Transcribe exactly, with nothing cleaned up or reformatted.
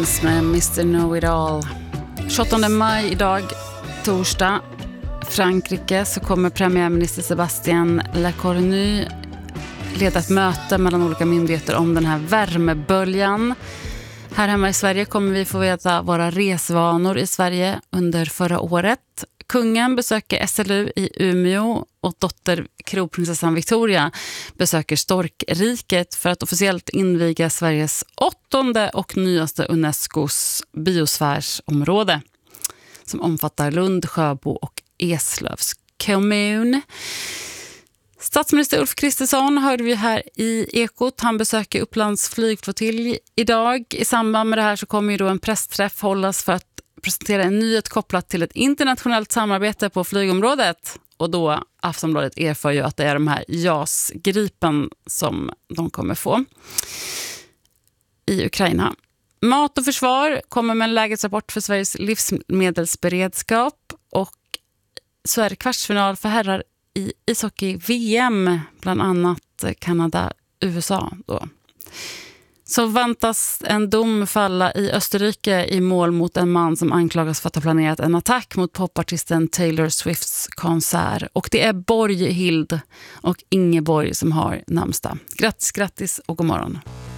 Stones med mister Know-It-All. tjugoåttonde maj idag, torsdag, Frankrike, så kommer premiärminister Sébastien Lecornu leda ett möte mellan olika myndigheter om den här värmeböljan. Här hemma i Sverige kommer vi få veta våra resvanor i Sverige under förra året. Kungen besöker S L U i Umeå och dotter kronprinsessan Victoria besöker Storkriket för att officiellt inviga Sveriges åttonde och nyaste Unescos biosfärsområde som omfattar Lund, Sjöbo och Eslövs kommun. Statsminister Ulf Kristersson hörde vi här i Ekot. Han besöker Upplands flygflottilj idag. I samband med det här så kommer ju då en pressträff hållas för att presentera en nyhet kopplat till ett internationellt samarbete på flygområdet. Och då Aftonbladet erfar ju att det är de här J A S-gripen som de kommer få i Ukraina. Mat och försvar kommer med en lägesrapport för Sveriges livsmedelsberedskap. Och så är det kvartsfinal för herrar i ishockey-V M, bland annat Kanada, U S A då. Så väntas en dom falla i Österrike i mål mot en man som anklagas för att ha planerat en attack mot popartisten Taylor Swifts konsert. Och det är Borghild och Ingeborg som har namnsdag. Grattis, grattis och god morgon.